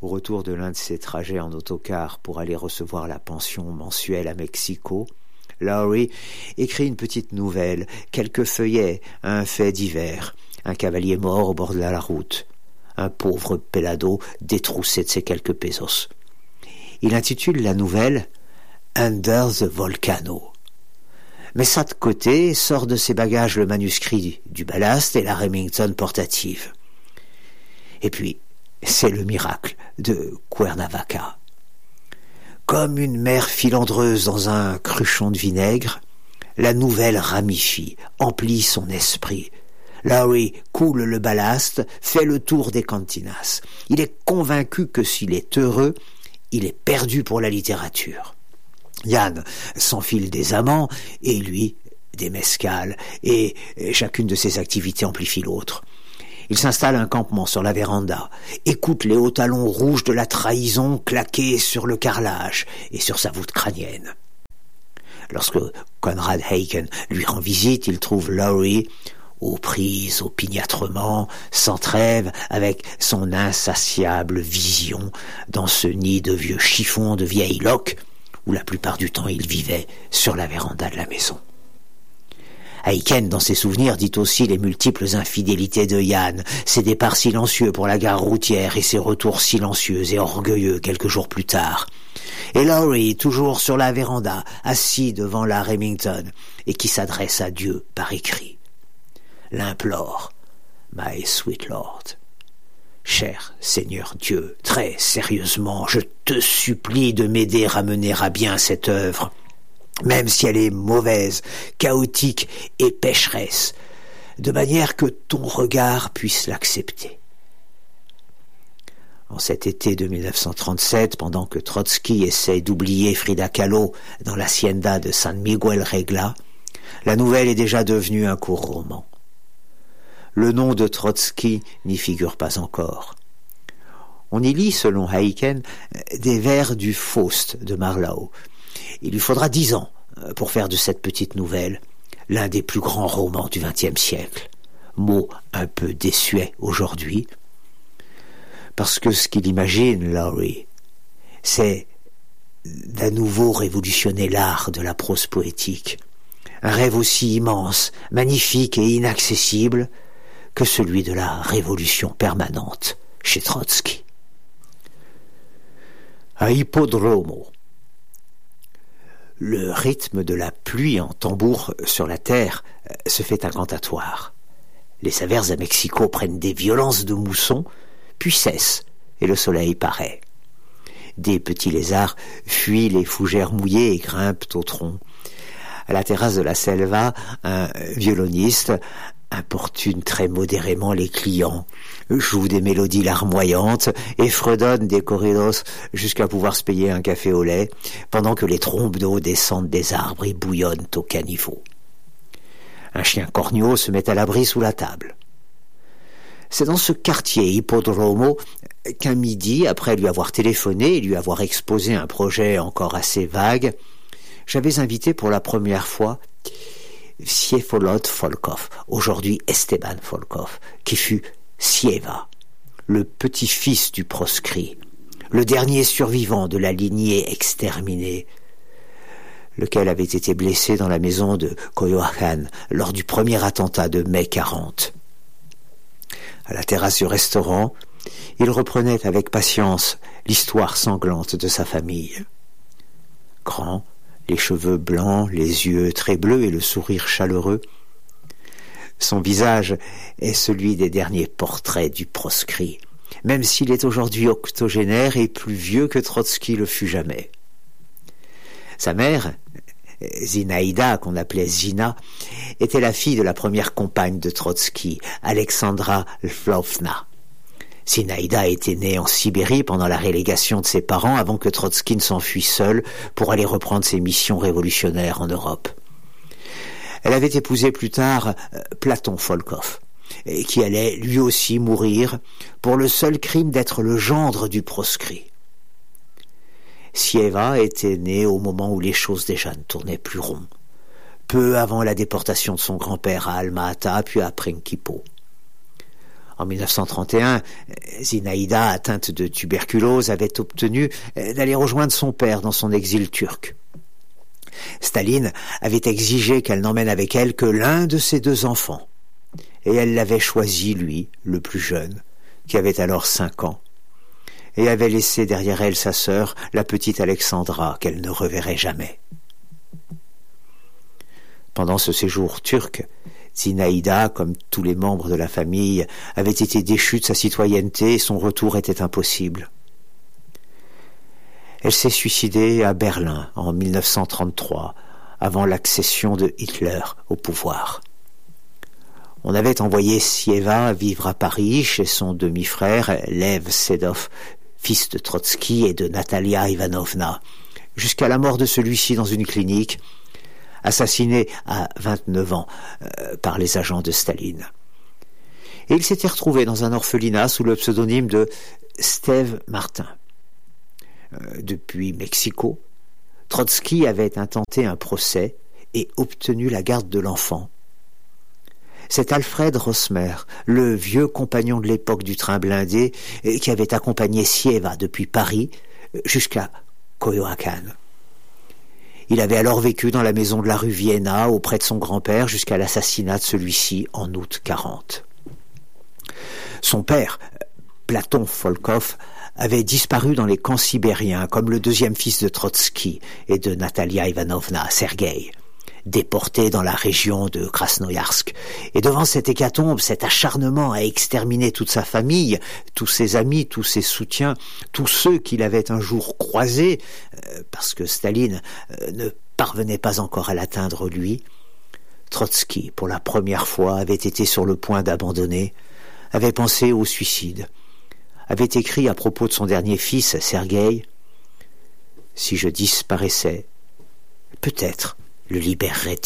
Au retour de l'un de ses trajets en autocar pour aller recevoir la pension mensuelle à Mexico, Lowry écrit une petite nouvelle, quelques feuillets, un fait divers, un cavalier mort au bord de la route, un pauvre pelado détroussé de ses quelques pesos. Il intitule la nouvelle « Under the Volcano ». Met ça de côté, sort de ses bagages le manuscrit du ballast et la Remington portative. Et puis, c'est le miracle de Cuernavaca. Comme une mer filandreuse dans un cruchon de vinaigre, la nouvelle ramifie, emplit son esprit. Lowry coule le ballast, fait le tour des cantinas. Il est convaincu que s'il est heureux, il est perdu pour la littérature. Yann s'enfile des amants, et lui, des mescales, et chacune de ses activités amplifie l'autre. Il s'installe un campement sur la véranda, écoute les hauts talons rouges de la trahison claquer sur le carrelage et sur sa voûte crânienne. Lorsque Conrad Aiken lui rend visite, il trouve Lowry aux prises, opiniâtrement, sans trêve, avec son insatiable vision dans ce nid de vieux chiffons de vieille loque, où la plupart du temps il vivait sur la véranda de la maison. Aiken, dans ses souvenirs, dit aussi les multiples infidélités de Yann, ses départs silencieux pour la gare routière et ses retours silencieux et orgueilleux quelques jours plus tard. Et Lowry, toujours sur la véranda, assis devant la Remington, et qui s'adresse à Dieu par écrit. L'implore, My sweet Lord. Cher Seigneur Dieu, très sérieusement, je te supplie de m'aider à mener à bien cette œuvre, même si elle est mauvaise, chaotique et pécheresse, de manière que ton regard puisse l'accepter. En cet été de 1937, pendant que Trotsky essaie d'oublier Frida Kahlo dans l'hacienda de San Miguel Regla, la nouvelle est déjà devenue un court roman. Le nom de Trotsky n'y figure pas encore. On y lit, selon Aiken, des vers du Faust de Marlowe. Il lui faudra 10 ans pour faire de cette petite nouvelle l'un des plus grands romans du XXe siècle. Mot un peu désuet aujourd'hui, parce que ce qu'il imagine, Lowry, c'est d'à nouveau révolutionner l'art de la prose poétique. Un rêve aussi immense, magnifique et inaccessible que celui de la révolution permanente chez Trotsky. À Hippodromo. Le rythme de la pluie en tambour sur la terre se fait incantatoire. Les averses à Mexico prennent des violences de mousson, puis cessent, et le soleil paraît. Des petits lézards fuient les fougères mouillées et grimpent au tronc. À la terrasse de la Selva, un violoniste importune très modérément les clients, joue des mélodies larmoyantes et fredonne des corridos jusqu'à pouvoir se payer un café au lait, pendant que les trompes d'eau descendent des arbres et bouillonnent au caniveau. Un chien corneau se met à l'abri sous la table. C'est dans ce quartier Hippodromo qu'un midi, après lui avoir téléphoné et lui avoir exposé un projet encore assez vague, j'avais invité pour la première fois Vsevolod Volkov, aujourd'hui Esteban Volkov, qui fut Sieva, le petit-fils du proscrit, le dernier survivant de la lignée exterminée, lequel avait été blessé dans la maison de Coyoacán lors du premier attentat de mai 40. À la terrasse du restaurant, il reprenait avec patience l'histoire sanglante de sa famille. Grand, les cheveux blancs, les yeux très bleus et le sourire chaleureux. Son visage est celui des derniers portraits du proscrit, même s'il est aujourd'hui octogénaire et plus vieux que Trotsky le fut jamais. Sa mère, Zinaïda, qu'on appelait Zina, était la fille de la première compagne de Trotsky, Alexandra Lvovna. Zinaïda était née en Sibérie pendant la relégation de ses parents avant que Trotsky ne s'enfuit seul pour aller reprendre ses missions révolutionnaires en Europe. Elle avait épousé plus tard Platon Volkov, qui allait lui aussi mourir pour le seul crime d'être le gendre du proscrit. Sieva était née au moment où les choses déjà ne tournaient plus rond, peu avant la déportation de son grand-père à Alma-Ata puis à Prinkipo. En 1931, Zinaïda, atteinte de tuberculose, avait obtenu d'aller rejoindre son père dans son exil turc. Staline avait exigé qu'elle n'emmène avec elle que l'un de ses 2 enfants. Et elle l'avait choisi, lui, le plus jeune, qui avait alors 5 ans, et avait laissé derrière elle sa sœur, la petite Alexandra, qu'elle ne reverrait jamais. Pendant ce séjour turc, Zinaïda, comme tous les membres de la famille, avait été déchue de sa citoyenneté et son retour était impossible. Elle s'est suicidée à Berlin en 1933, avant l'accession de Hitler au pouvoir. On avait envoyé Sieva vivre à Paris chez son demi-frère, Lev Sedov, fils de Trotsky et de Natalia Ivanovna, jusqu'à la mort de celui-ci dans une clinique, assassiné à 29 ans par les agents de Staline. Et il s'était retrouvé dans un orphelinat sous le pseudonyme de Steve Martin. Depuis Mexico, Trotsky avait intenté un procès et obtenu la garde de l'enfant. C'est Alfred Rosmer, le vieux compagnon de l'époque du train blindé, qui avait accompagné Sieva depuis Paris jusqu'à Coyoacán. Il avait alors vécu dans la maison de la rue Vienna auprès de son grand-père jusqu'à l'assassinat de celui-ci en août 40. Son père, Platon Volkov, avait disparu dans les camps sibériens comme le 2e fils de Trotsky et de Natalia Ivanovna, Sergueï, déporté dans la région de Krasnoïarsk. Et devant cette hécatombe, cet acharnement à exterminer toute sa famille, tous ses amis, tous ses soutiens, tous ceux qu'il avait un jour croisés, parce que Staline ne parvenait pas encore à l'atteindre lui, Trotsky, pour la première fois, avait été sur le point d'abandonner, avait pensé au suicide, avait écrit à propos de son dernier fils, Sergueï, « Si je disparaissais, peut-être le libérerait-il »